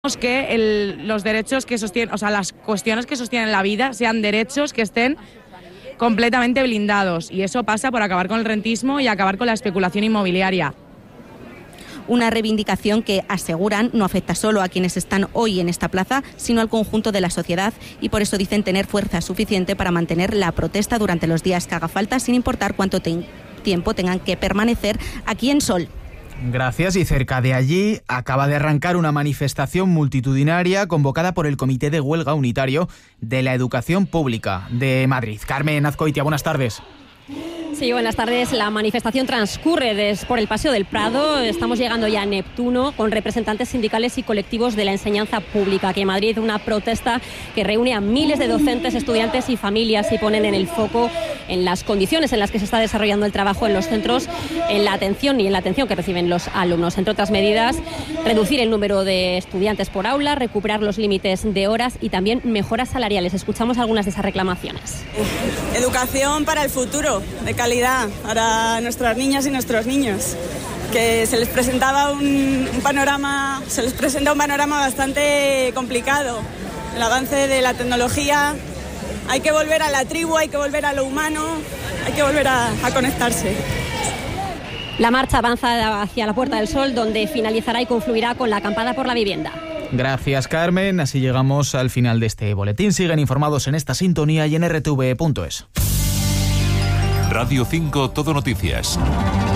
que los derechos que sostienen, o sea, las cuestiones que sostienen la vida sean derechos que estén completamente blindados, y eso pasa por acabar con el rentismo y acabar con la especulación inmobiliaria. Una reivindicación que, aseguran, no afecta solo a quienes están hoy en esta plaza, sino al conjunto de la sociedad, y por eso dicen tener fuerza suficiente para mantener la protesta durante los días que haga falta, sin importar cuánto tiempo tengan que permanecer aquí en Sol. Gracias. Y cerca de allí acaba de arrancar una manifestación multitudinaria convocada por el Comité de Huelga Unitario de la Educación Pública de Madrid. Carmen Azcoitia, buenas tardes. Sí, buenas tardes. La manifestación transcurre por el Paseo del Prado. Estamos llegando ya a Neptuno con representantes sindicales y colectivos de la enseñanza pública. Aquí en Madrid, una protesta que reúne a miles de docentes, estudiantes y familias y ponen en el foco en las condiciones en las que se está desarrollando el trabajo en los centros, en la atención que reciben los alumnos. Entre otras medidas, reducir el número de estudiantes por aula, recuperar los límites de horas y también mejoras salariales. Escuchamos algunas de esas reclamaciones. Educación para el futuro, de calidad para nuestras niñas y nuestros niños, que se les presentaba un panorama bastante complicado. El avance de la tecnología, hay que volver a la tribu, hay que volver a lo humano, hay que volver a conectarse. La marcha avanza hacia la Puerta del Sol, donde finalizará y confluirá con la acampada por la vivienda. Gracias, Carmen. Así llegamos al final de este boletín. Siguen informados en esta sintonía y en rtv.es. Radio 5 Todo Noticias.